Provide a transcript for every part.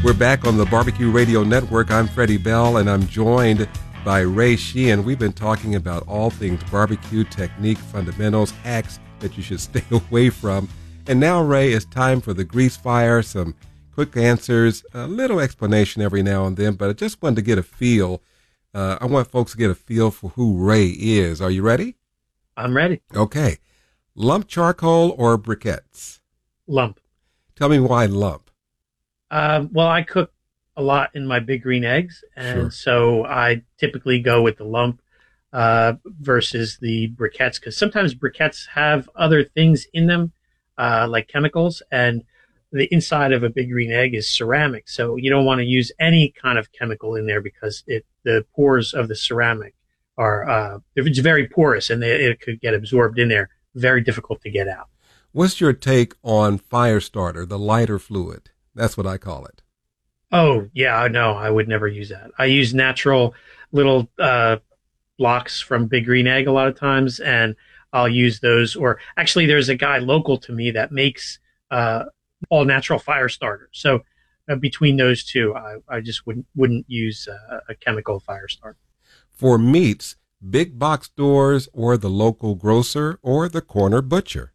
We're back on the Barbecue Radio Network. I'm Freddie Bell, and I'm joined by Ray Sheehan. We've been talking about all things barbecue, technique, fundamentals, hacks that you should stay away from. And now, Ray, it's time for the grease fire, some quick answers, a little explanation every now and then, but I just wanted to get a feel. I want folks to get a feel for who Ray is. Are you ready? I'm ready. Okay. Lump charcoal or briquettes? Lump. Tell me why lump. Well, I cook a lot in my Big Green Eggs, and so I typically go with the lump versus the briquettes, because sometimes briquettes have other things in them, like chemicals, and the inside of a Big Green Egg is ceramic, so you don't want to use any kind of chemical in there because the pores of the ceramic are it's very porous, and it could get absorbed in there. Very difficult to get out. What's your take on fire starter, the lighter fluid? That's what I call it. Oh, yeah, no, I would never use that. I use natural little blocks from Big Green Egg a lot of times, and I'll use those. Or actually, there's a guy local to me that makes all natural fire starters. So between those two, I just wouldn't use a chemical fire starter. For meats, big box stores or the local grocer or the corner butcher?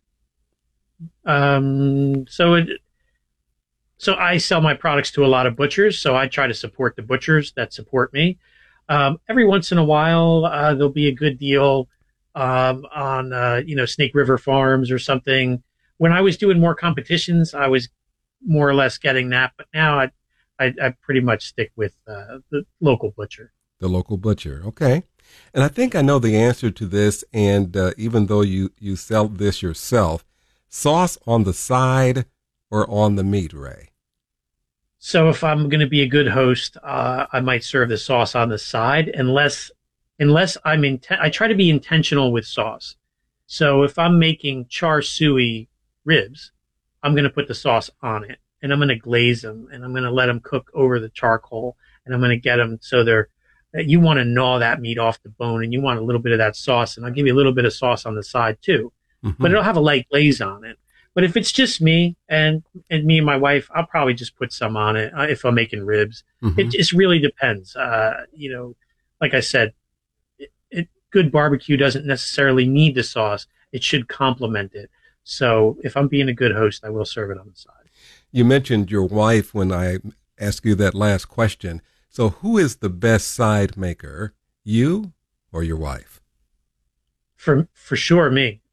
So I sell my products to a lot of butchers, so I try to support the butchers that support me. Every once in a while, there'll be a good deal on Snake River Farms or something. When I was doing more competitions, I was more or less getting that, but now I pretty much stick with the local butcher. The local butcher, okay. And I think I know the answer to this, and even though you sell this yourself, sauce on the side or on the meat, Ray? So if I'm going to be a good host, I might serve the sauce on the side, unless I try to be intentional with sauce. So if I'm making char siu ribs, I'm going to put the sauce on it, and I'm going to glaze them, and I'm going to let them cook over the charcoal, and I'm going to get them so you want to gnaw that meat off the bone, and you want a little bit of that sauce, and I'll give you a little bit of sauce on the side too, but it'll have a light glaze on it. But if it's just me and me and my wife, I'll probably just put some on it if I'm making ribs. It just really depends. Like I said, good barbecue doesn't necessarily need the sauce. It should complement it. So if I'm being a good host, I will serve it on the side. You mentioned your wife when I asked you that last question. So who is the best side maker, you or your wife? For sure, me.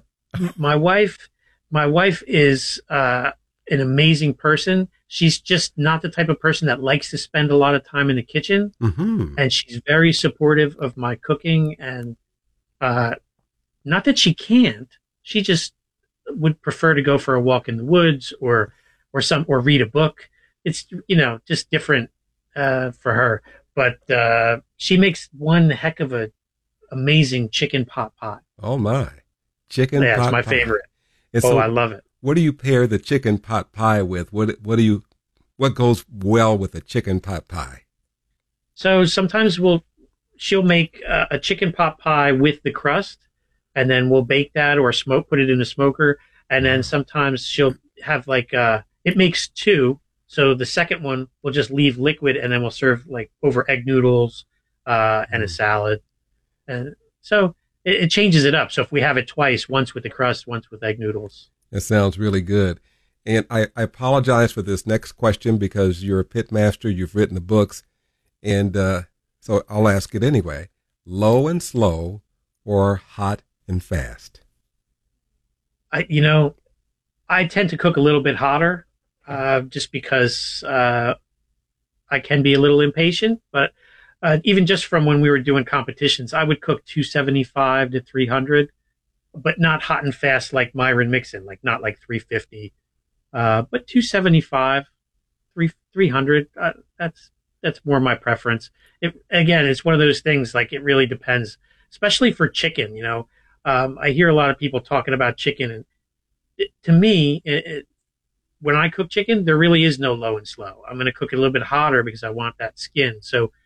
My wife is an amazing person. She's just not the type of person that likes to spend a lot of time in the kitchen. And she's very supportive of my cooking. And not that she can't, she just would prefer to go for a walk in the woods or read a book. It's, just different for her. But she makes one heck of a amazing chicken pot pie. Oh, my. Chicken pot pie. It's my favorite. And so so I love it. What do you pair the chicken pot pie with? What goes well with a chicken pot pie? So sometimes she'll make a chicken pot pie with the crust, and then we'll bake that or put it in a smoker. And then sometimes she'll have it makes two. So the second one we'll just leave liquid, and then we'll serve over egg noodles and a salad. And so it changes it up. So if we have it twice, once with the crust, once with egg noodles. That sounds really good. And I apologize for this next question because you're a pit master. You've written the books. And so I'll ask it anyway. Low and slow or hot and fast? I tend to cook a little bit hotter just because I can be a little impatient. But even just from when we were doing competitions, I would cook 275 to 300, but not hot and fast like Myron Mixon, not 350, but 275, 300. That's more my preference. It's one of those things. It really depends, especially for chicken. I hear a lot of people talking about chicken, and to me, when I cook chicken, there really is no low and slow. I'm going to cook it a little bit hotter because I want that skin. So